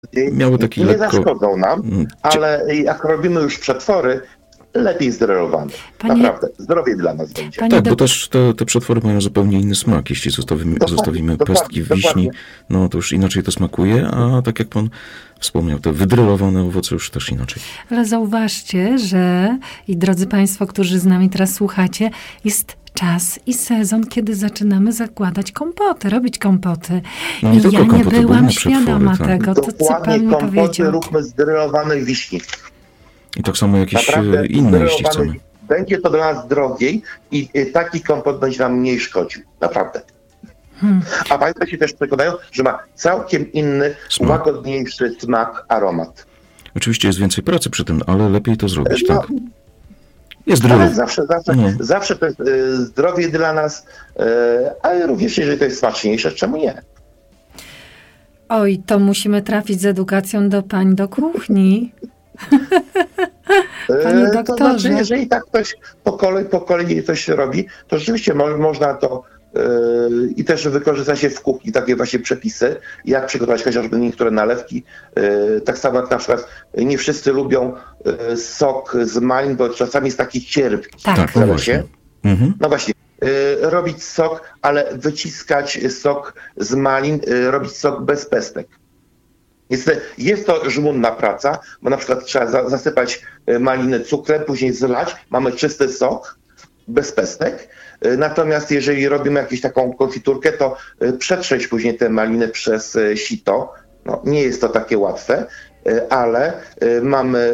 miały taki nie lekko... zaszkodzą nam, ale jak robimy już przetwory, lepiej zderelowane. Naprawdę, zdrowie dla nas będzie. Tak, bo też te przetwory mają zupełnie inny smak. Jeśli zostawimy pestki wiśni, no to już inaczej to smakuje, a tak jak pan wspomniał, te wydrylowane owoce już też inaczej. Ale zauważcie, że i drodzy państwo, którzy z nami teraz słuchacie, jest czas i sezon, kiedy zaczynamy zakładać kompoty, robić kompoty. No, i ja nie byłam świadoma tego, to co pan mi powiedział. Kompoty róbmy z dyrylowanej wiśni. I tak samo jakieś Naprawdę inne, jeśli chcemy. Będzie to dla nas drogiej i taki kompot będzie nam mniej szkodził. Naprawdę. A państwo się też przekonają, że ma całkiem inny, łagodniejszy smak, aromat. Oczywiście jest więcej pracy przy tym, ale lepiej to zrobić, tak? Jest ale zawsze to jest zdrowie dla nas, ale również jeżeli to jest smaczniejsze, czemu nie? Oj, to musimy trafić z edukacją do pań do kuchni. Panie doktorze. To znaczy, jeżeli tak ktoś po kolei coś robi, to rzeczywiście można to i też wykorzysta się w kuchni takie właśnie przepisy, jak przygotować chociażby niektóre nalewki. Tak samo jak na przykład nie wszyscy lubią sok z malin, bo czasami jest taki cierpki. Tak, no właśnie. No właśnie. Robić sok, ale wyciskać sok z malin, robić sok bez pestek. Jest to żmudna praca, bo na przykład trzeba zasypać maliny cukrem, później zlać, mamy czysty sok bez pestek. Natomiast jeżeli robimy jakąś taką konfiturkę, to przetrzeć później te maliny przez sito. No, nie jest to takie łatwe, ale mamy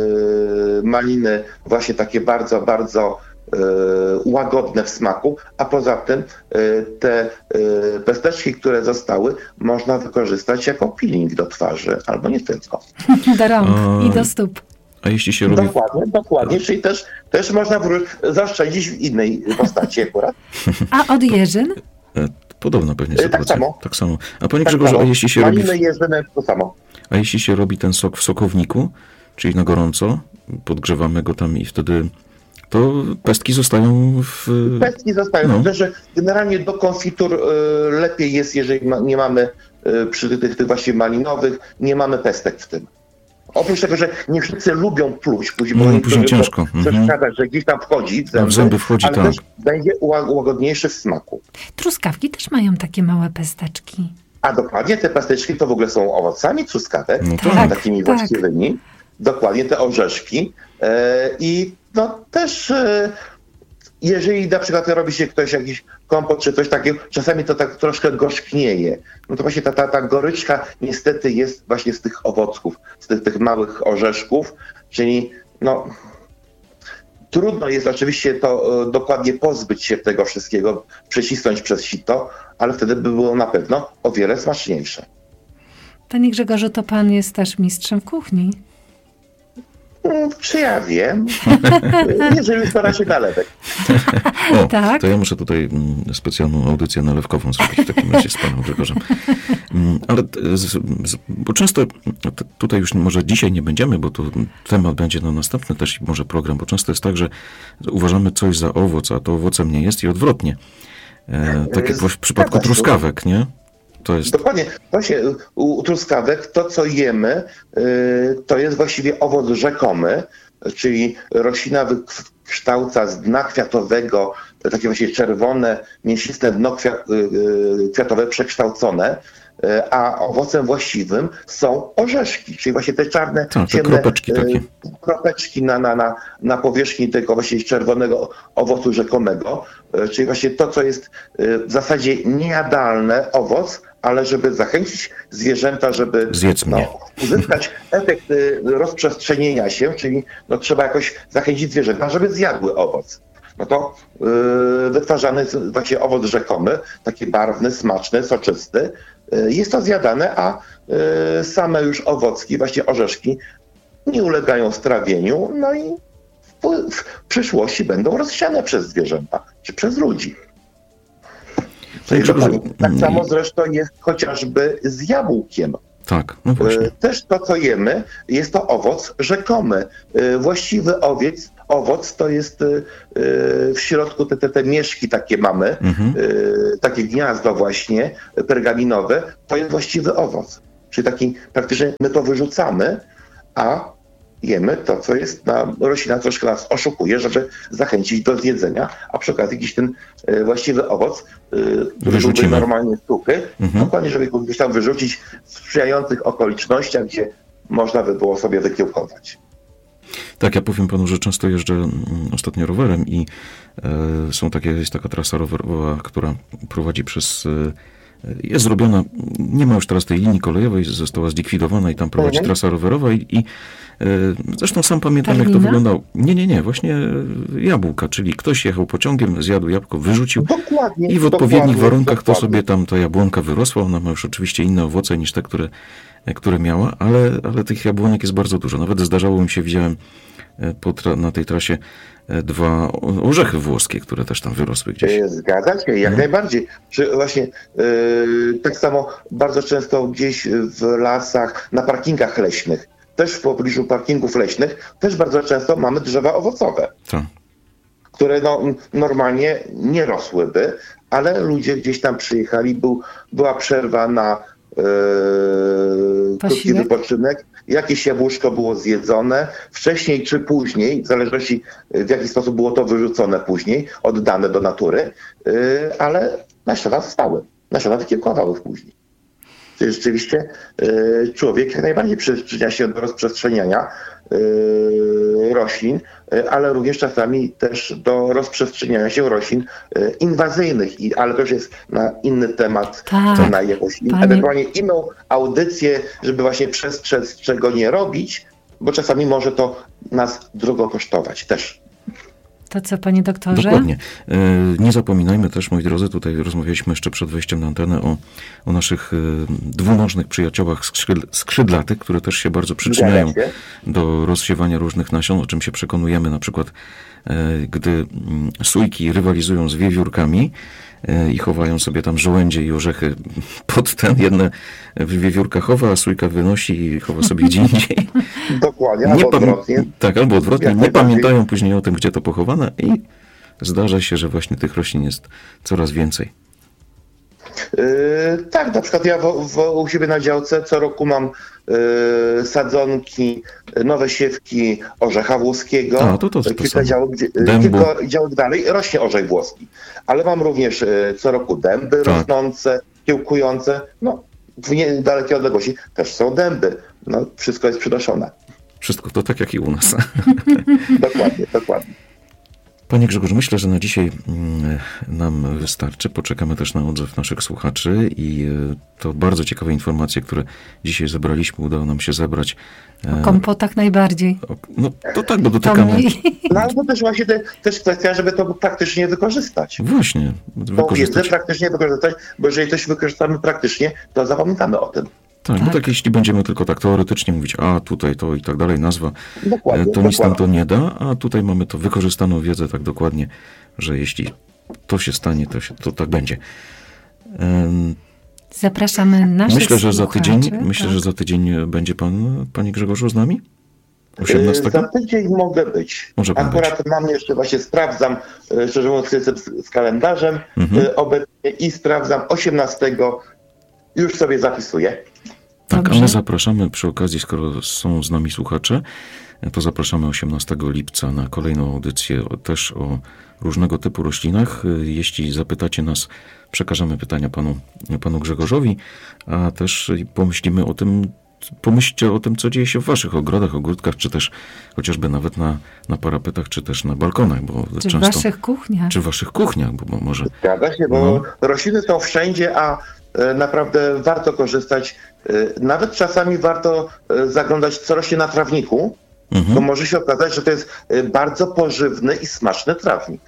maliny właśnie takie bardzo, bardzo łagodne w smaku, a poza tym te pesteczki, które zostały, można wykorzystać jako peeling do twarzy, albo nie tylko. Do rąk i do stóp. A jeśli się robi... Dokładnie, czyli też można zaoszczędzić w innej postaci akurat. A od jeżyn? Podobna pewnie sytuacja. Tak samo. A panie tak Grzegorzu, samo. A jeśli się robi... Jeżyny, to samo. A jeśli się robi ten sok w sokowniku, czyli na gorąco, podgrzewamy go tam i wtedy... to pestki zostają Pestki zostają. No. Że generalnie do konfitur lepiej jest, jeżeli nie mamy przy tych właśnie malinowych, nie mamy pestek w tym. Oprócz tego, że nie wszyscy lubią pluć, bo później ciężko. Przeszkadza, że gdzieś tam wchodzi w zęby wchodzi, ale też będzie łagodniejszy w smaku. Truskawki też mają takie małe pesteczki. A dokładnie, te pesteczki to w ogóle są owocami truskawek, takimi właściwymi. Dokładnie, te orzeszki. I no też, jeżeli na przykład robi się ktoś jakiś kompot czy coś takiego, czasami to tak troszkę gorzknieje. No to właśnie ta goryczka niestety jest właśnie z tych owoców, z tych małych orzeszków, czyli no trudno jest oczywiście to dokładnie pozbyć się tego wszystkiego, przecisnąć przez sito, ale wtedy by było na pewno o wiele smaczniejsze. Panie Grzegorzu, to pan jest też mistrzem w kuchni. Czy ja wiem? Jeżeli stara się nalewek. To ja muszę tutaj specjalną audycję nalewkową zrobić w takim razie z panem Grzegorzem. Ale bo często, tutaj już może dzisiaj nie będziemy, bo to temat będzie na następny też może program, bo często jest tak, że uważamy coś za owoc, a to owocem nie jest i odwrotnie. Tak jak w przypadku truskawek, nie? To jest... Dokładnie. Właśnie u truskawek to, co jemy, to jest właściwie owoc rzekomy, czyli roślina wykształca z dna kwiatowego takie właśnie czerwone, mięsiste dno kwiatowe przekształcone, a owocem właściwym są orzeszki, czyli właśnie te czarne, ciemne kropeczki na powierzchni tego właśnie czerwonego owocu rzekomego, czyli właśnie to, co jest w zasadzie niejadalne owoc, ale żeby zachęcić zwierzęta, żeby uzyskać efekt rozprzestrzenienia się, czyli trzeba jakoś zachęcić zwierzęta, żeby zjadły owoc. No to wytwarzany jest właśnie owoc rzekomy, taki barwny, smaczny, soczysty. Jest to zjadane, a same już owocki, właśnie orzeszki, nie ulegają strawieniu, no i w przyszłości będą rozsiane przez zwierzęta, czy przez ludzi. Tak samo zresztą jest chociażby z jabłkiem. Tak, no właśnie. Też to, co jemy, jest to owoc rzekomy. Właściwy owoc to jest w środku te mieszki takie mamy, takie gniazdo właśnie pergaminowe, to jest właściwy owoc. Czyli taki praktycznie my to wyrzucamy, a jemy to, co jest, roślina troszkę nas oszukuje, żeby zachęcić do zjedzenia, a przy okazji jakiś ten właściwy owoc, który byłby normalnie suchy, dokładnie, żeby go gdzieś tam wyrzucić w sprzyjających okolicznościach, gdzie można by było sobie wykiełkować. Tak, ja powiem panu, że często jeżdżę ostatnio rowerem i jest taka trasa rowerowa, która prowadzi jest zrobiona, nie ma już teraz tej linii kolejowej, została zlikwidowana i tam prowadzi trasa rowerowa i zresztą sam pamiętam, jak to wyglądało. Nie, właśnie jabłka, czyli ktoś jechał pociągiem, zjadł jabłko, wyrzucił i w odpowiednich warunkach to sobie tam ta jabłonka wyrosła. Ona ma już oczywiście inne owoce niż te, które miała, ale tych jabłonek jest bardzo dużo. Nawet zdarzało mi się, widziałem na tej trasie 2 orzechy włoskie, które też tam wyrosły gdzieś. Zgadza się, jak najbardziej. Czy właśnie tak samo bardzo często gdzieś w lasach, na parkingach leśnych, też w pobliżu parkingów leśnych, też bardzo często mamy drzewa owocowe, które normalnie nie rosłyby, ale ludzie gdzieś tam przyjechali, była przerwa na krótki wypoczynek, jakieś jabłuszko było zjedzone, wcześniej czy później, w zależności w jaki sposób było to wyrzucone później, oddane do natury, ale nasiona zostały, nasiona wykiełkowały później. Czyli rzeczywiście człowiek jak najbardziej przyczynia się do rozprzestrzeniania roślin, ale również czasami też do rozprzestrzeniania się roślin inwazyjnych, ale to już jest na inny temat, na jakąś ewentualnie inną audycję, żeby właśnie przestrzec czego nie robić, bo czasami może to nas drogo kosztować też. To co, panie doktorze? Dokładnie. Nie zapominajmy też, moi drodzy, tutaj rozmawialiśmy jeszcze przed wejściem na antenę o naszych dwunożnych przyjaciołach skrzydlatych, które też się bardzo przyczyniają do rozsiewania różnych nasion, o czym się przekonujemy na przykład, gdy sójki rywalizują z wiewiórkami i chowają sobie tam żołędzie i orzechy pod jedne wiewiórka chowa, a sójka wynosi i chowa sobie gdzie indziej. Dokładnie, albo odwrotnie. Tak, albo odwrotnie. Nie pamiętają później o tym, gdzie to pochowane i zdarza się, że właśnie tych roślin jest coraz więcej. Tak, na przykład ja u siebie na działce co roku mam sadzonki, nowe siewki orzecha włoskiego. Kilka działek dalej rośnie orzech włoski. Ale mam również co roku dęby rosnące, kiełkujące. W niedalekiej odległości też są dęby. Wszystko jest przynoszone. Wszystko to tak jak i u nas. Dokładnie. Panie Grzegorzu, myślę, że na dzisiaj nam wystarczy. Poczekamy też na odzew naszych słuchaczy i to bardzo ciekawe informacje, które dzisiaj zebraliśmy, udało nam się zebrać. O kompotach najbardziej. To tak, bo dotykamy. Ale to też właśnie też kwestia, żeby to praktycznie wykorzystać. Właśnie. Tą wiedzę praktycznie wykorzystać, bo jeżeli coś wykorzystamy praktycznie, to zapamiętamy o tym. Tak, bo tak jeśli będziemy tylko tak teoretycznie mówić, tutaj to i tak dalej, nazwa, to nic nam to nie da, a tutaj mamy to wykorzystaną wiedzę tak dokładnie, że jeśli to się stanie, to tak będzie. Zapraszamy naszych Myślę, że za tydzień będzie pan, panie Grzegorzu, z nami? 18? Za tydzień mogę być. Akurat mam jeszcze, właśnie sprawdzam, szczerze mówiąc, jestem z kalendarzem obecnie i sprawdzam 18. Już sobie zapisuję. Tak, a my zapraszamy przy okazji, skoro są z nami słuchacze, to zapraszamy 18 lipca na kolejną audycję też o różnego typu roślinach. Jeśli zapytacie nas, przekażemy pytania panu Grzegorzowi, a też pomyślcie o tym, co dzieje się w waszych ogrodach, ogródkach, czy też chociażby nawet na parapetach, czy też na balkonach. Czy często, w waszych kuchniach. Bo może... Zgadza się, bo rośliny są wszędzie, a naprawdę warto korzystać. Nawet czasami warto zaglądać, co rośnie na trawniku, bo może się okazać, że to jest bardzo pożywny i smaczny trawnik.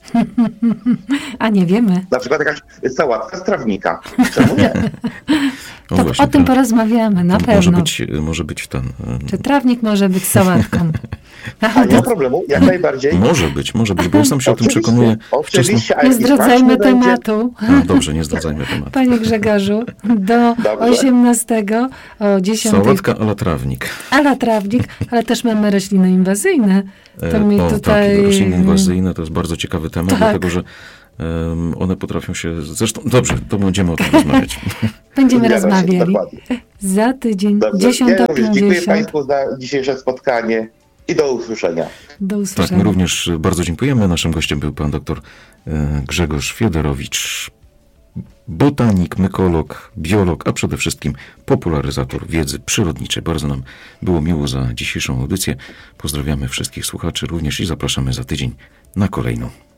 A nie wiemy. Na przykład jakaś sałatka z trawnika. Czemu nie? O tym porozmawiamy, na pewno. Może być ten... Czy trawnik może być sałatką? Nie ma problemu, jak najbardziej. Może być, bo ja sam się o tym przekonuję. Oczywiście. Nie zdradzajmy tematu. Dobrze, nie zdradzajmy tematu. Panie Grzegorzu, do 18 o 10. Sałatka a la trawnik. Ale też mamy rośliny inwazyjne. Tak, rośliny inwazyjne to jest bardzo ciekawy temat, dlatego że one potrafią się... Zresztą, dobrze, to będziemy o tym rozmawiać. Będziemy rozmawiali. Za tydzień, 10:50. Dziękuję Państwu za dzisiejsze spotkanie i do usłyszenia. Do usłyszenia. Tak, my również bardzo dziękujemy. Naszym gościem był pan dr Grzegorz Fiedorowicz, botanik, mykolog, biolog, a przede wszystkim popularyzator wiedzy przyrodniczej. Bardzo nam było miło za dzisiejszą audycję. Pozdrawiamy wszystkich słuchaczy również i zapraszamy za tydzień na kolejną.